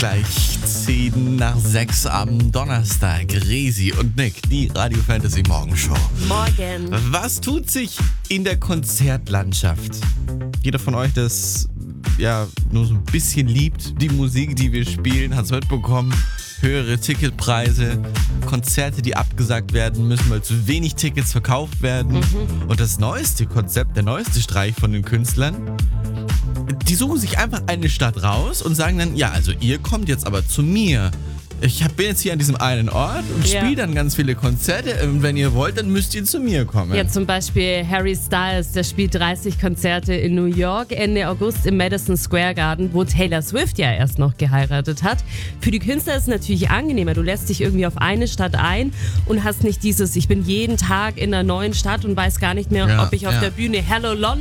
gleich 10 nach 6 am Donnerstag. Resi und Nick, die Radio Fantasy Morgenshow. Morgen. Was tut sich in der Konzertlandschaft? Jeder von euch, das ja nur so ein bisschen liebt, die Musik, die wir spielen, hat es mitbekommen. Höhere Ticketpreise, Konzerte, die abgesagt werden müssen, weil zu wenig Tickets verkauft werden. Und das neueste Konzept, der neueste Streich von den Künstlern, die suchen sich einfach eine Stadt raus und sagen dann, ja, also ihr kommt jetzt aber zu mir. Ich bin jetzt hier an diesem einen Ort und spiele dann ganz viele Konzerte. Und wenn ihr wollt, dann müsst ihr zu mir kommen. Ja, zum Beispiel Harry Styles, der spielt 30 Konzerte in New York Ende August im Madison Square Garden, wo Taylor Swift ja erst noch geheiratet hat. Für die Künstler ist es natürlich angenehmer. Du lässt dich irgendwie auf eine Stadt ein und hast nicht dieses, ich bin jeden Tag in einer neuen Stadt und weiß gar nicht mehr, ob ich auf der Bühne Hello London